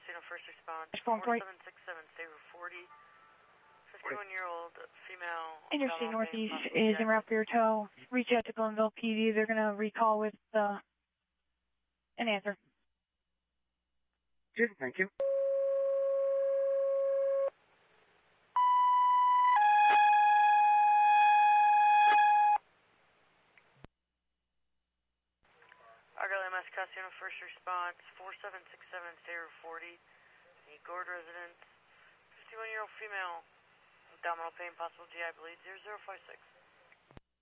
Casino First Response. Phone 4767, Sabre 40. 51-year-old female. Interstate Northeast is en route for your tow. Reach out to Glenville PD. They're going to recall with an answer. Good, thank you. Argyle MS Casino First Response. 4767, Sabre 40. The Gord residence. 51-year-old female. Abdominal pain, possible GI bleed. 0056.